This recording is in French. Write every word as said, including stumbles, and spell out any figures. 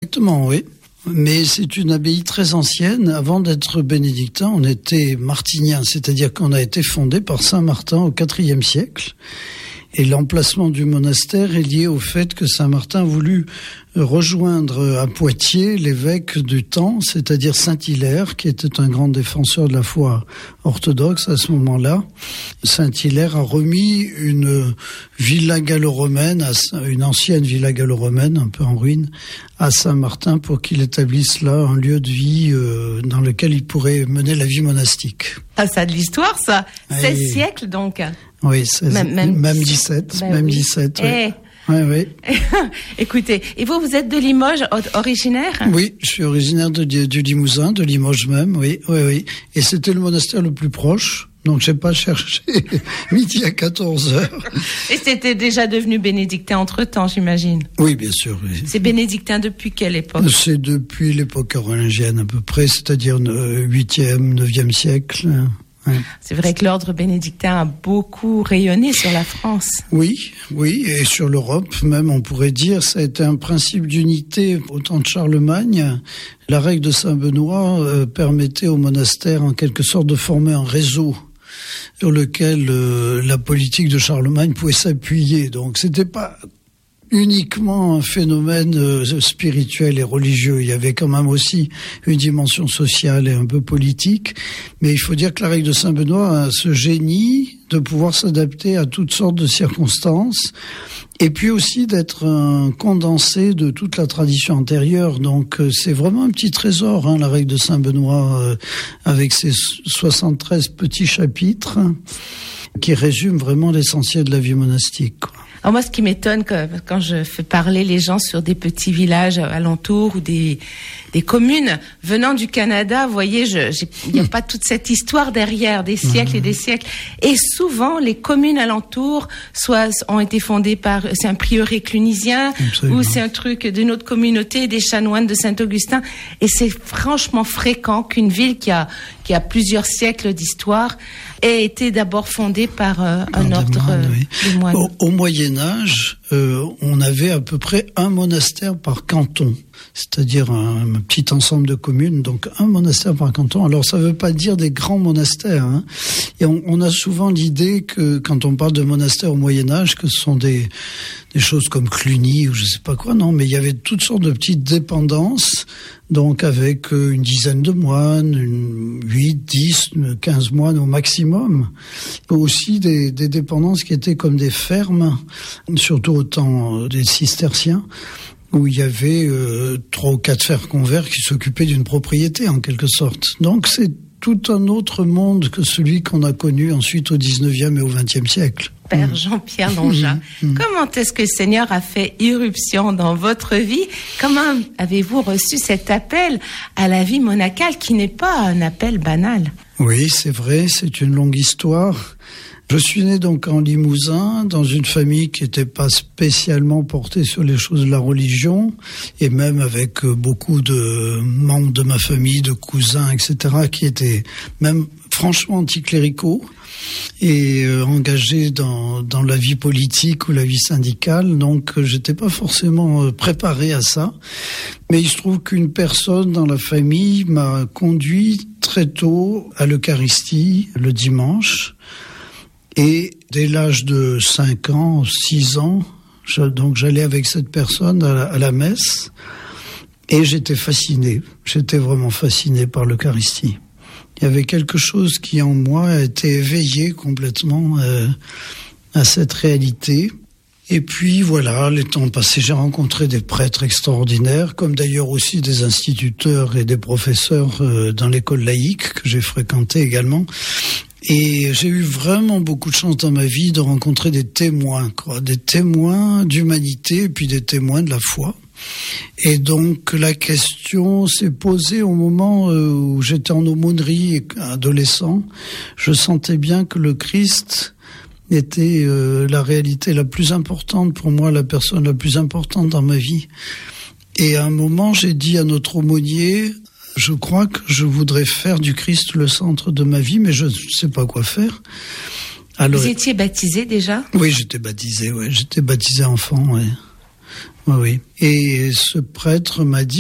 Exactement, oui. Mais c'est une abbaye très ancienne. Avant d'être bénédictin, on était martinien, c'est-à-dire qu'on a été fondé par Saint Martin au quatrième siècle. Et l'emplacement du monastère est lié au fait que Saint Martin a voulu rejoindre à Poitiers l'évêque du temps, c'est-à-dire Saint-Hilaire, qui était un grand défenseur de la foi orthodoxe à ce moment-là. Saint-Hilaire a remis une villa gallo-romaine, une ancienne villa gallo-romaine, un peu en ruine, à Saint-Martin pour qu'il établisse là un lieu de vie euh, dans lequel il pourrait mener la vie monastique. Ah, ça a de l'histoire, ça. Ah, seize oui. siècles, donc. Oui, seize, même, même, même dix-sept, ben même oui. dix-sept, Eh. oui. Oui, oui. Écoutez, et vous, vous êtes de Limoges, originaire? Oui, je suis originaire de, de, du Limousin, de Limoges même, oui, oui, oui. Et c'était le monastère le plus proche, donc j'ai pas cherché midi à quatorze heures. Et c'était déjà devenu bénédictin entre-temps, j'imagine? Oui, bien sûr, oui. C'est bénédictin depuis quelle époque? C'est depuis l'époque carolingienne à peu près, c'est-à-dire huitième, neuvième siècle. Ouais. C'est vrai que l'ordre bénédictin a beaucoup rayonné sur la France. Oui, oui, et sur l'Europe même, on pourrait dire, ça a été un principe d'unité au temps de Charlemagne. La règle de Saint-Benoît euh, permettait au monastère en quelque sorte de former un réseau sur lequel euh, la politique de Charlemagne pouvait s'appuyer. Donc c'était pas uniquement un phénomène euh, spirituel et religieux. Il y avait quand même aussi une dimension sociale et un peu politique. Mais il faut dire que la règle de Saint-Benoît a ce génie de pouvoir s'adapter à toutes sortes de circonstances et puis aussi d'être un condensé de toute la tradition antérieure. Donc euh, c'est vraiment un petit trésor, hein, la règle de Saint-Benoît, euh, avec ses soixante-treize petits chapitres qui résument vraiment l'essentiel de la vie monastique, quoi. Alors moi, ce qui m'étonne quand je fais parler les gens sur des petits villages alentours ou des des communes venant du Canada, vous voyez, je, il n'y a pas toute cette histoire derrière, des siècles et des siècles. Et souvent, les communes alentours, soit ont été fondées par, c'est un prieuré clunisien, Absolument. Ou c'est un truc d'une autre communauté, des chanoines de Saint-Augustin. Et c'est franchement fréquent qu'une ville qui a qui a plusieurs siècles d'histoire ait été d'abord fondée par euh, un ordre moines, oui. de moines. Au, au Moyen Âge, euh, on avait à peu près un monastère par canton, c'est-à-dire un, un petit ensemble de communes, donc un monastère par canton. Alors ça ne veut pas dire des grands monastères, hein. Et on, on a souvent l'idée que quand on parle de monastères au Moyen Âge, que ce sont des, des choses comme Cluny ou je ne sais pas quoi, non, mais il y avait toutes sortes de petites dépendances, donc avec une dizaine de moines, une huit, dix, quinze moines au maximum. Aussi des, des dépendances qui étaient comme des fermes, surtout au temps des cisterciens, où il y avait euh, trois ou quatre frères convers qui s'occupaient d'une propriété en quelque sorte. Donc c'est tout un autre monde que celui qu'on a connu ensuite au dix-neuvième et au vingtième siècle. Père Jean-Pierre Longin, mmh. Comment est-ce que le Seigneur a fait irruption dans votre vie? Comment avez-vous reçu cet appel à la vie monacale qui n'est pas un appel banal? Oui, c'est vrai, c'est une longue histoire. Je suis né donc en Limousin, dans une famille qui n'était pas spécialement portée sur les choses de la religion, et même avec beaucoup de membres de ma famille, de cousins, et cetera, qui étaient même franchement anticléricaux et euh, engagés dans, dans la vie politique ou la vie syndicale. Donc euh, j'étais pas forcément euh, préparé à ça. Mais il se trouve qu'une personne dans la famille m'a conduit très tôt à l'Eucharistie le dimanche. Et dès l'âge de cinq ans, six ans, je, donc j'allais avec cette personne à la, à la messe et j'étais fasciné. J'étais vraiment fasciné par l'Eucharistie. Il y avait quelque chose qui en moi a été éveillé complètement euh, à cette réalité. Et puis voilà, les temps passés, j'ai rencontré des prêtres extraordinaires, comme d'ailleurs aussi des instituteurs et des professeurs euh, dans l'école laïque que j'ai fréquentée également. Et j'ai eu vraiment beaucoup de chance dans ma vie de rencontrer des témoins, quoi, des témoins d'humanité et puis des témoins de la foi. Et donc la question s'est posée au moment où j'étais en aumônerie, adolescent. Je sentais bien que le Christ était euh, la réalité la plus importante pour moi, la personne la plus importante dans ma vie. Et à un moment, j'ai dit à notre aumônier: je crois que je voudrais faire du Christ le centre de ma vie, mais je ne sais pas quoi faire. Alors, vous étiez baptisé déjà? Oui, j'étais baptisé, ouais. J'étais baptisé enfant, ouais. Oui, oui. Et ce prêtre m'a dit: